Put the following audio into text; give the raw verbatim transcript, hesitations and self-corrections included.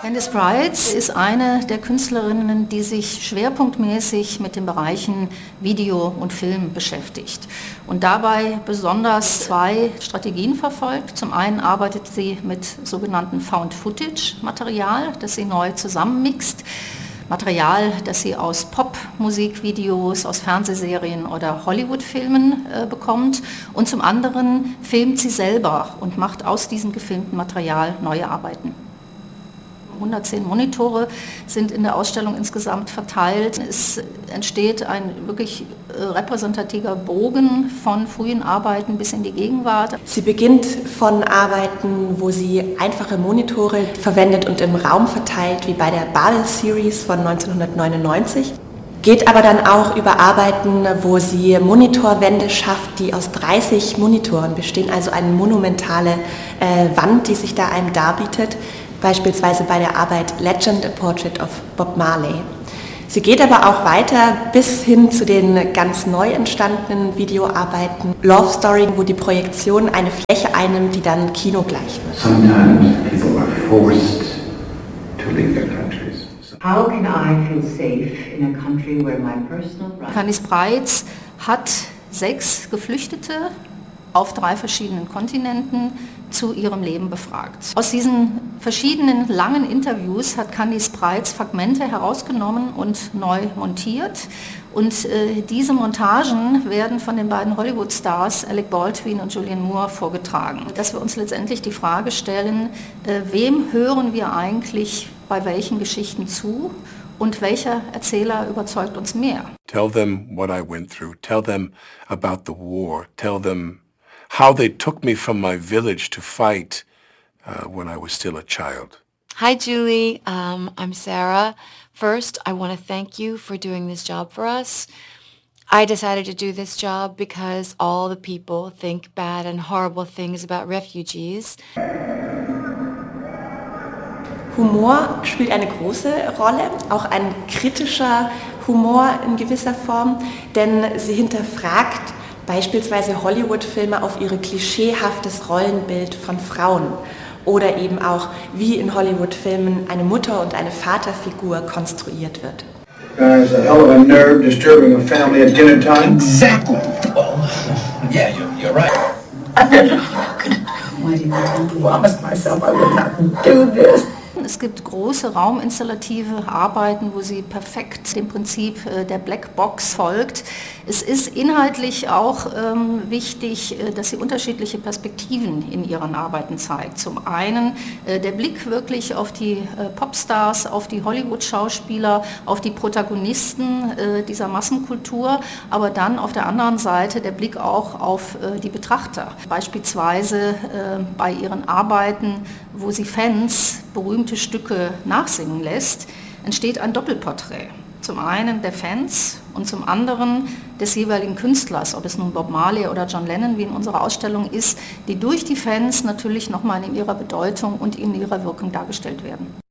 Candice Brights ist eine der Künstlerinnen, die sich schwerpunktmäßig mit den Bereichen Video und Film beschäftigt und dabei besonders zwei Strategien verfolgt. Zum einen arbeitet sie mit sogenannten Found-Footage-Material, das sie neu zusammenmixt. Material, das sie aus Pop-Musikvideos, aus Fernsehserien oder Hollywood-Filmen äh, bekommt. Und zum anderen filmt sie selber und macht aus diesem gefilmten Material neue Arbeiten. hundertzehn Monitore sind in der Ausstellung insgesamt verteilt. Es entsteht ein wirklich repräsentativer Bogen von frühen Arbeiten bis in die Gegenwart. Sie beginnt von Arbeiten, wo sie einfache Monitore verwendet und im Raum verteilt, wie bei der Babel Series von neunzehnhundertneunundneunzig. Geht aber dann auch über Arbeiten, wo sie Monitorwände schafft, die aus dreißig Monitoren bestehen, also eine monumentale äh, Wand, die sich da einem darbietet. Beispielsweise bei der Arbeit Legend, a Portrait of Bob Marley. Sie geht aber auch weiter bis hin zu den ganz neu entstandenen Videoarbeiten Love Story, wo die Projektion eine Fläche einnimmt, die dann kinogleich wird. Sometimes people are forced to leave their countries. How can I feel safe in a country where my personal rights... Candice Brights hat sechs Geflüchtete auf drei verschiedenen Kontinenten zu ihrem Leben befragt. Aus diesen verschiedenen langen Interviews hat Candice Brights Fragmente herausgenommen und neu montiert. Und äh, diese Montagen werden von den beiden Hollywood-Stars Alec Baldwin und Julianne Moore vorgetragen. Dass wir uns letztendlich die Frage stellen, äh, wem hören wir eigentlich bei welchen Geschichten zu und welcher Erzähler überzeugt uns mehr? Tell them what I went through. Tell them about the war. Tell them how they took me from my village to fight uh, when I was still a child. Hi, Julie. Um, I'm Sarah. First, I want to thank you for doing this job for us. I decided to do this job because all the people think bad and horrible things about refugees. Humor spielt eine große Rolle, auch ein kritischer Humor in gewisser Form, denn sie hinterfragt beispielsweise Hollywood-Filme auf ihre klischeehaftes Rollenbild von Frauen oder eben auch, wie in Hollywood-Filmen eine Mutter- und eine Vaterfigur konstruiert wird. Guys, a hell of a nerve disturbing a family at dinner time. Exactly. Well, yeah, you're, you're right. I never could. Why didn't I promise myself I would not do this? Es gibt große rauminstallative Arbeiten, wo sie perfekt dem Prinzip der Black Box folgt. Es ist inhaltlich auch ähm, wichtig, dass sie unterschiedliche Perspektiven in ihren Arbeiten zeigt. Zum einen äh, der Blick wirklich auf die äh, Popstars, auf die Hollywood-Schauspieler, auf die Protagonisten äh, dieser Massenkultur, aber dann auf der anderen Seite der Blick auch auf äh, die Betrachter. Beispielsweise äh, bei ihren Arbeiten, wo sie Fans berühmte Stücke nachsingen lässt, entsteht ein Doppelporträt. Zum einen der Fans und zum anderen des jeweiligen Künstlers, ob es nun Bob Marley oder John Lennon wie in unserer Ausstellung ist, die durch die Fans natürlich nochmal in ihrer Bedeutung und in ihrer Wirkung dargestellt werden.